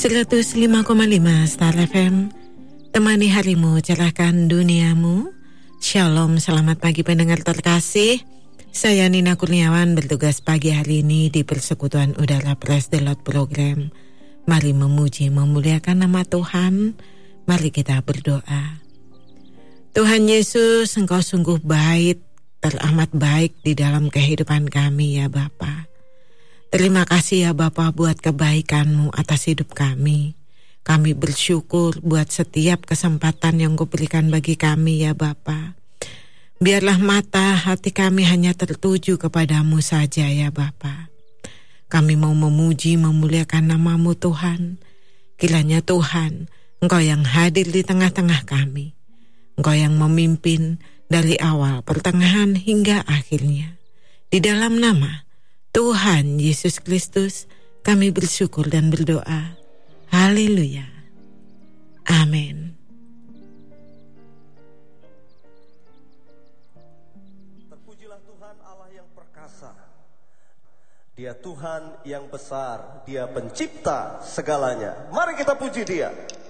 105,5 Star FM. Temani harimu, cerahkan duniamu. Shalom, selamat pagi pendengar terkasih. Saya Nina Kurniawan bertugas pagi hari ini di Persekutuan Udara Praise the Lord program. Mari memuji memuliakan nama Tuhan. Mari kita berdoa. Tuhan Yesus, Engkau sungguh baik, teramat baik di dalam kehidupan kami ya Bapa. Terima kasih ya Bapa buat kebaikan-Mu atas hidup kami. Kami bersyukur buat setiap kesempatan yang Kau berikan bagi kami ya Bapa. Biarlah mata hati kami hanya tertuju kepadamu saja ya Bapa. Kami mau memuji memuliakan nama-Mu Tuhan. Kiranya Tuhan, Engkau yang hadir di tengah-tengah kami. Engkau yang memimpin dari awal, pertengahan hingga akhirnya. Di dalam nama Tuhan Yesus Kristus, kami bersyukur dan berdoa. Haleluya. Amin. Terpujilah Tuhan Allah yang perkasa. Dia Tuhan yang besar, Dia pencipta segalanya. Mari kita puji Dia.